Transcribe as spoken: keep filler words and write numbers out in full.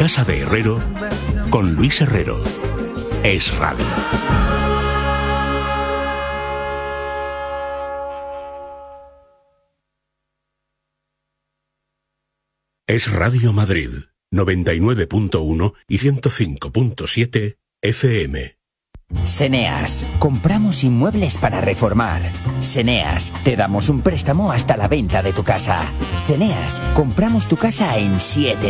Casa de Herrero con Luis Herrero. Es Radio. Es Radio Madrid, noventa y nueve punto uno y ciento cinco punto siete F M. Seneas, compramos inmuebles para reformar. Seneas, te damos un préstamo hasta la venta de tu casa. Seneas, compramos tu casa en siete